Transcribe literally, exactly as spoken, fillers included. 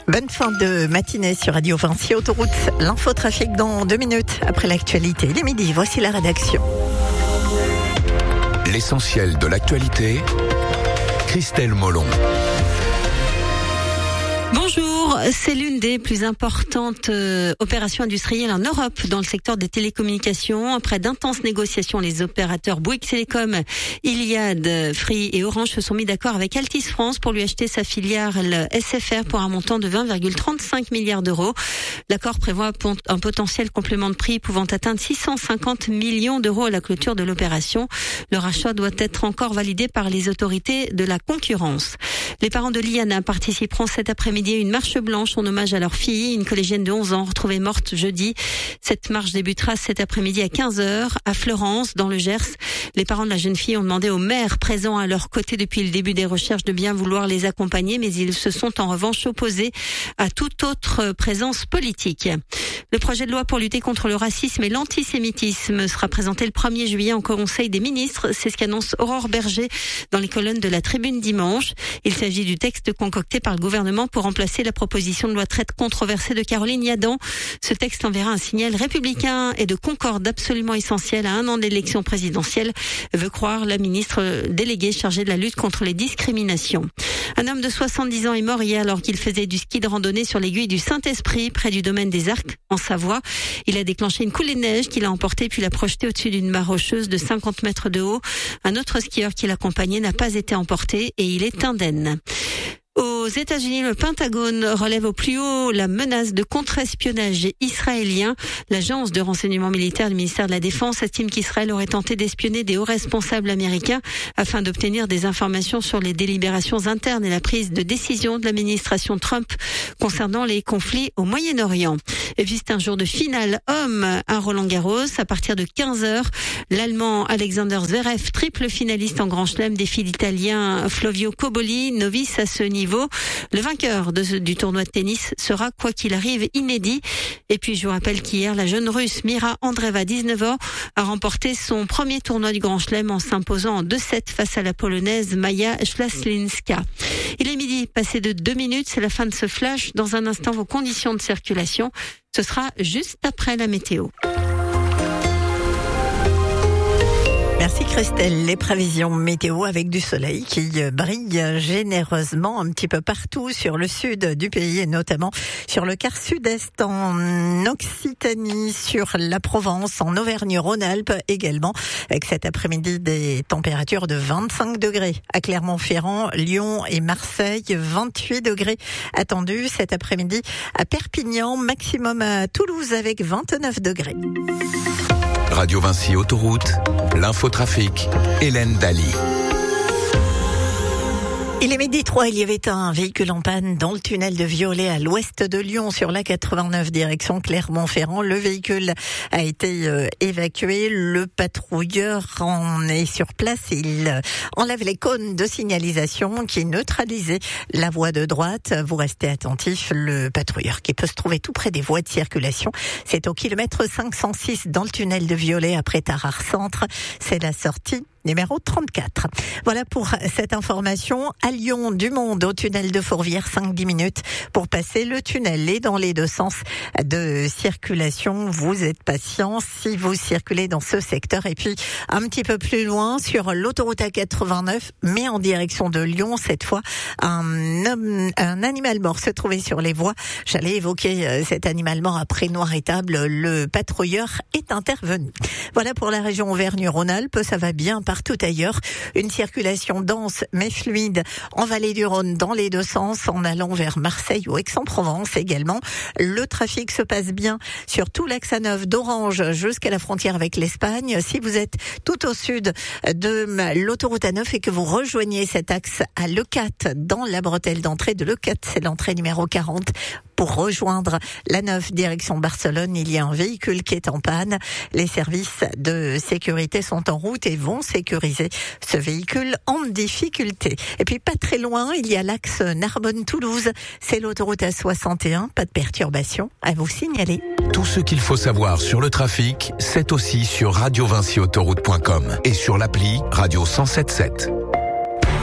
Bonne fin de matinée sur Radio Vinci Autoroute. L'infotrafic dans deux minutes après l'actualité. Il est midi, voici la rédaction. L'essentiel de l'actualité, Christelle Molon. Bonjour, c'est l'une des plus importantes euh, opérations industrielles en Europe dans le secteur des télécommunications. Après d'intenses négociations, les opérateurs Bouygues Telecom, Iliad, Free et Orange se sont mis d'accord avec Altice France pour lui acheter sa filiale S F R pour un montant de vingt virgule trente-cinq milliards d'euros. L'accord prévoit un potentiel complément de prix pouvant atteindre six cent cinquante millions d'euros à la clôture de l'opération. Le rachat doit être encore validé par les autorités de la concurrence. Les parents de Liana participeront cet après-midi à une marche blanche en hommage à leur fille, une collégienne de onze ans retrouvée morte jeudi. Cette marche débutera cet après-midi à quinze heures à Fleurance, dans le Gers. Les parents de la jeune fille ont demandé au maire présent à leur côté depuis le début des recherches de bien vouloir les accompagner, mais ils se sont en revanche opposés à toute autre présence politique. Le projet de loi pour lutter contre le racisme et l'antisémitisme sera présenté le premier juillet en Conseil des ministres. C'est ce qu'annonce Aurore Berger dans les colonnes de la Tribune dimanche. Il s'agit du texte concocté par le gouvernement pour remplacer la proposition de loi très controversée de Caroline Yadan. Ce texte enverra un signal républicain et de concorde absolument essentiel à un an de l'élection présidentielle, veut croire la ministre déléguée chargée de la lutte contre les discriminations. Un homme de soixante-dix ans est mort hier alors qu'il faisait du ski de randonnée sur l'aiguille du Saint-Esprit près du domaine des Arcs en Savoie. Il a déclenché une coulée de neige qu'il a emportée puis l'a projetée au-dessus d'une mare rocheuse de cinquante mètres de haut. Un autre skieur qui l'accompagnait n'a pas été emporté et il est indemne. Aux États-Unis, le Pentagone relève au plus haut la menace de contre-espionnage israélien. L'agence de renseignement militaire du ministère de la Défense estime qu'Israël aurait tenté d'espionner des hauts responsables américains afin d'obtenir des informations sur les délibérations internes et la prise de décision de l'administration Trump concernant les conflits au Moyen-Orient. Et puis c'est un jour de finale homme à Roland-Garros. À partir de quinze heures, l'Allemand Alexander Zverev, triple finaliste en Grand Chelem, défie l'Italien Flavio Cobolli, novice à ce niveau. Le vainqueur de ce, du tournoi de tennis sera, quoi qu'il arrive, inédit. Et puis, je vous rappelle qu'hier, la jeune Russe Mira Andreeva, dix-neuf ans, a remporté son premier tournoi du Grand Chelem en s'imposant en deux sept face à la Polonaise Maja Ślaslinska. Il est midi, passé de deux minutes, c'est la fin de ce flash. Dans un instant, vos conditions de circulation, ce sera juste après la météo. Merci Christelle. Les prévisions météo avec du soleil qui brille généreusement un petit peu partout sur le sud du pays et notamment sur le quart sud-est en Occitanie, sur la Provence, en Auvergne-Rhône-Alpes également, avec cet après-midi des températures de vingt-cinq degrés à Clermont-Ferrand, Lyon et Marseille, vingt-huit degrés attendus cet après-midi à Perpignan, maximum à Toulouse avec vingt-neuf degrés. Radio Vinci Autoroute, l'infotrafic, Hélène Daly. Il est midi trois, il y avait un véhicule en panne dans le tunnel de Violet à l'ouest de Lyon sur l'A quatre-vingt-neuf direction Clermont-Ferrand. Le véhicule a été euh, évacué, le patrouilleur en est sur place, il enlève les cônes de signalisation qui neutralisaient la voie de droite. Vous restez attentifs, le patrouilleur qui peut se trouver tout près des voies de circulation, c'est au kilomètre cinq cent six dans le tunnel de Violet après Tarare Centre, c'est la sortie numéro trente-quatre. Voilà pour cette information. À Lyon, du monde au tunnel de Fourvière, cinq à dix minutes pour passer le tunnel et dans les deux sens de circulation. Vous êtes patients si vous circulez dans ce secteur. Et puis, un petit peu plus loin, sur l'autoroute A quatre-vingt-neuf, mais en direction de Lyon, cette fois, un homme, un animal mort se trouvait sur les voies. J'allais évoquer cet animal mort après noir et table. Le patrouilleur est intervenu. Voilà pour la région Auvergne-Rhône-Alpes. Ça va bien partout ailleurs. Une circulation dense mais fluide en vallée du Rhône dans les deux sens, en allant vers Marseille ou Aix-en-Provence également. Le trafic se passe bien sur tout l'axe A neuf d'Orange jusqu'à la frontière avec l'Espagne. Si vous êtes tout au sud de l'autoroute A neuf et que vous rejoignez cet axe à Leucate, dans la bretelle d'entrée de Leucate, c'est l'entrée numéro quarante. Pour rejoindre l'A neuf direction Barcelone, il y a un véhicule qui est en panne. Les services de sécurité sont en route et vont sécuriser ce véhicule en difficulté. Et puis pas très loin, il y a l'axe Narbonne-Toulouse. C'est l'autoroute A soixante et un. Pas de perturbation à vous signaler. Tout ce qu'il faut savoir sur le trafic, c'est aussi sur radio vinci autoroute point com et sur l'appli Radio cent sept sept.